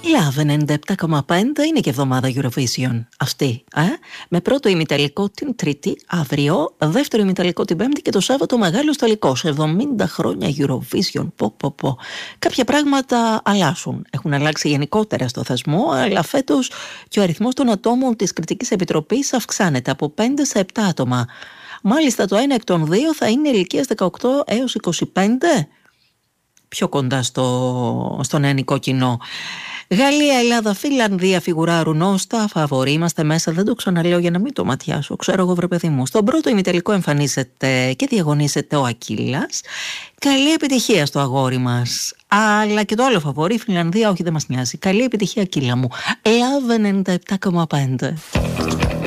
Love 97,5 είναι και εβδομάδα Eurovision αυτή, με πρώτο ημιτελικό την Τρίτη, αύριο, δεύτερο ημιτελικό την Πέμπτη και το Σάββατο μεγάλος τελικός. 70 χρόνια Eurovision, πω. Κάποια πράγματα αλλάσουν, έχουν αλλάξει γενικότερα στο θεσμό, αλλά φέτος και ο αριθμός των ατόμων της Κριτικής Επιτροπής αυξάνεται από 5 σε 7 άτομα. Μάλιστα το ένα εκ των δύο θα είναι ηλικίας 18 έως 25, πιο κοντά στο νεανικό κοινό. Γαλλία, Ελλάδα, Φιλανδία φιγουράρουν ως τα φαβορί. Είμαστε μέσα, δεν το ξαναλέω για να μην το ματιάσω. Ξέρω εγώ, βρε παιδί μου. Στον πρώτο ημιτελικό εμφανίζεται και διαγωνίζεται ο Ακύλας. Καλή επιτυχία στο αγόρι μας. Αλλά και το άλλο φαβορί, Φιλανδία, όχι, δεν μας νοιάζει. Καλή επιτυχία, Ακύλα μου. Love 97,5.